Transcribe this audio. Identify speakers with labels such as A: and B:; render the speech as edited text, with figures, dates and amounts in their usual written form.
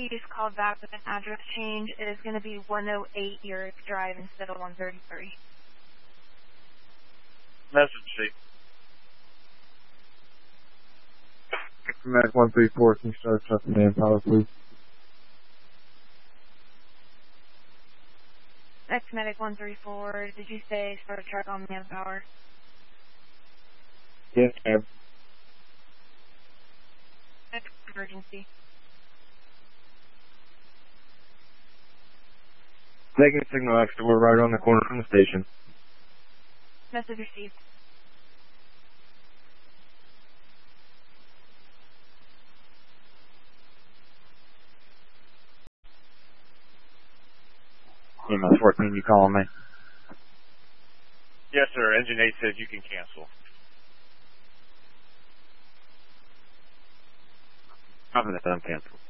A: you just called back with an address change. It is going to be 108 Yerrick Drive instead of 133.
B: Message sheet.
C: Medic 134, can you start trusting manpower, please?
A: Next Medic 134, did you say start a truck on manpower?
C: Yes, ma'am.
A: Next emergency.
C: Taking signal extra, we're right around the corner from the station.
A: Message received.
C: EMS 14, you calling me?
B: Yes, sir. Engine 8 says you can cancel.
C: I'm going to cancel.